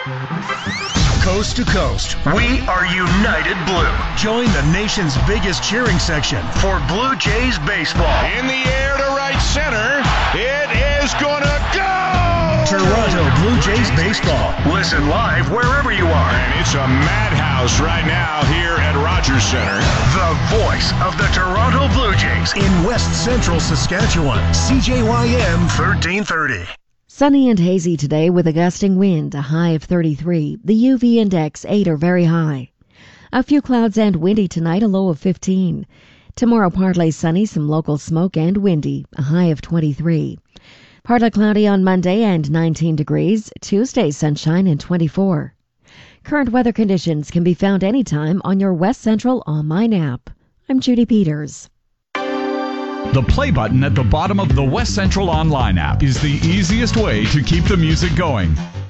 Coast to coast, we are United Blue. Join the nation's biggest cheering section for Blue Jays baseball. In the air to right center, it is gonna go! Toronto Blue Jays baseball. Listen live wherever you are. And it's a madhouse right now here at Rogers Center. The voice of the Toronto Blue Jays in West Central Saskatchewan. CJYM 1330. Sunny and hazy today with a gusting wind, a high of 33. The UV index 8 or very high. A few clouds and windy tonight, a low of 15. Tomorrow partly sunny, some local smoke and windy, a high of 23. Partly cloudy on Monday and 19 degrees. Tuesday sunshine and 24. Current weather conditions can be found anytime on your West Central online app. I'm Judy Peters. The play button at the bottom of the West Central online app is the easiest way to keep the music going.